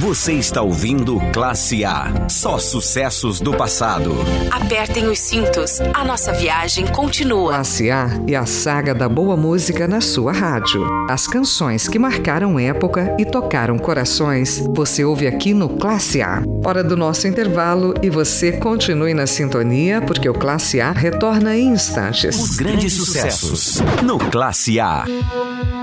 Você está ouvindo Classe A. Só sucessos do passado. Apertem os cintos. A nossa viagem continua. Classe A é a saga da boa música na sua rádio. As canções que marcaram época e tocaram corações, você ouve aqui no Classe A. Hora do nosso intervalo e você continue na sintonia, porque o Classe A retorna em instantes. Os grandes sucessos no Classe A.